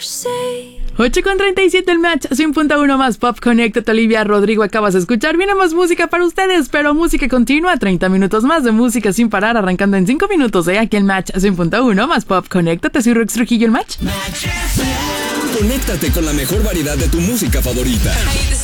8:37 el match, 100.1 más Pop Connect. Olivia Rodrigo acabas de escuchar. Viene más música para ustedes, pero música continua. 30 minutos más de música sin parar, arrancando en 5 minutos. Aquí el match, 100.1 más Pop Connect. Te soy Rox Trujillo, el match. Conéctate con la mejor variedad de tu música favorita.